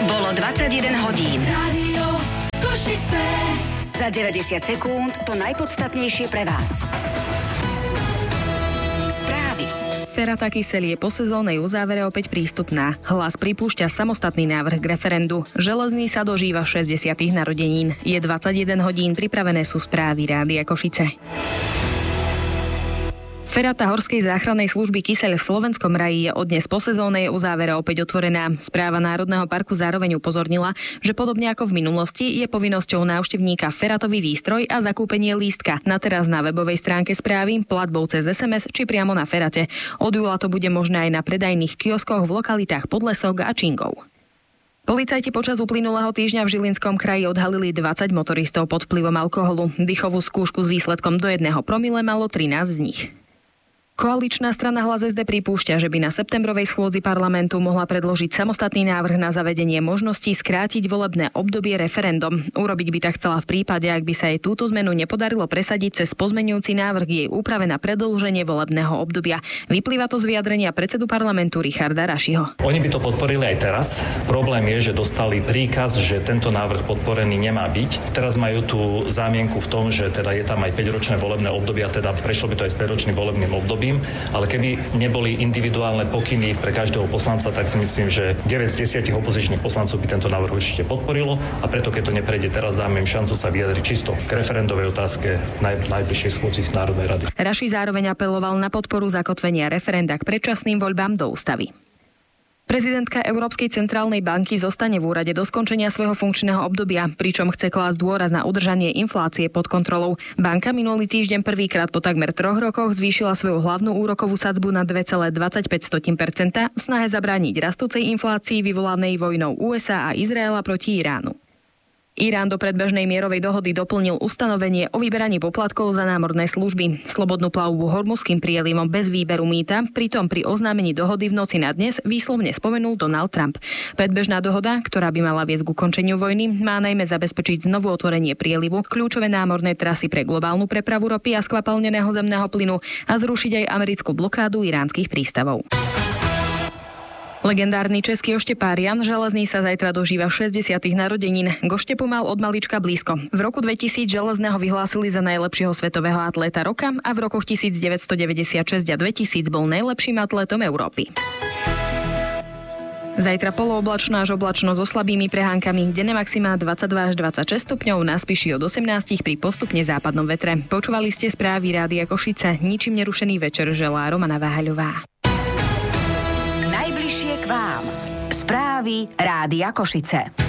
Bolo 21 hodín. Rádio Košice. Za 90 sekúnd to najpodstatnejšie pre vás. Správy. Ferata Kyselý je po sezónnej uzávere opäť prístupná. Hlas pripúšťa samostatný návrh k referendu. Železný sa dožíva 60. narodenín. Je 21 hodín, pripravené sú správy Rádia Košice. Ferata Horskej záchrannej služby Kyseľ v Slovenskom raji je od dnes po sezónnej uzávere opäť otvorená. Správa Národného parku zároveň upozornila, že podobne ako v minulosti je povinnosťou návštevníka feratový výstroj a zakúpenie lístka. Na teraz na webovej stránke správy, platbou cez SMS či priamo na ferate. Od júla to bude možné aj na predajných kioskoch v lokalitách Podlesok a Čingov. Policajti počas uplynulého týždňa v Žilinskom kraji odhalili 20 motoristov pod vplyvom alkoholu. Dýchovú skúšku s výsledkom do 1 promile malo 13 z nich. Koaličná strana Hlas SD pripúšťa, že by na septembrovej schôdzi parlamentu mohla predložiť samostatný návrh na zavedenie možností skrátiť volebné obdobie referendum. Urobiť by tak chcela v prípade, ak by sa jej túto zmenu nepodarilo presadiť cez pozmeňujúci návrh jej úprave na predĺženie volebného obdobia. Vyplýva to z vyjadrenia predsedu parlamentu Richarda Rašiho. Oni by to podporili aj teraz. Problém je, že dostali príkaz, že tento návrh podporený nemá byť. Teraz majú tú zámienku v tom, že teda je tam aj 5-ročné volebné obdobie, a teda prešlo by to aj s 5-ročným volebným obdobím. Ale keby neboli individuálne pokyny pre každého poslanca, tak si myslím, že 9 z 10 opozičných poslancov by tento návrh určite podporilo a preto, keď to neprejde teraz, dáme im šancu sa vyjadriť čisto k referendovej otázke v najbližšej schôdzi Národnej rady. Raši zároveň apeloval na podporu zakotvenia referenda k predčasným voľbám do ústavy. Prezidentka Európskej centrálnej banky zostane v úrade do skončenia svojho funkčného obdobia, pričom chce klásť dôraz na udržanie inflácie pod kontrolou. Banka minulý týždeň prvýkrát po takmer 3 rokoch zvýšila svoju hlavnú úrokovú sadzbu na 2,25% v snahe zabrániť rastúcej inflácii vyvolanej vojnou USA a Izraela proti Iránu. Irán do predbežnej mierovej dohody doplnil ustanovenie o vyberaní poplatkov za námorné služby. Slobodnú plavbu Hormuzským prielivom bez výberu mýta, pritom pri oznámení dohody v noci na dnes výslovne spomenul Donald Trump. Predbežná dohoda, ktorá by mala viesť k ukončeniu vojny, má najmä zabezpečiť znovu otvorenie prielivu, kľúčové námorné trasy pre globálnu prepravu ropy a skvapalneného zemného plynu a zrušiť aj americkú blokádu iránskych prístavov. Legendárny český oštepár Jan Železný sa zajtra dožíva 60. narodenín. K oštepu mal od malička blízko. V roku 2000 Železného vyhlásili za najlepšieho svetového atléta roka a v rokoch 1996 a 2000 bol najlepším atlétom Európy. Zajtra polooblačno až oblačno so slabými prehánkami, denné maximá 22 až 26 stupňov, na Spiši od 18 pri postupne západnom vetre. Počúvali ste správy Rádia Košice. Ničím nerušený večer želá Romana Váhaľová. Najbližšie k vám. Správy Rádia Košice.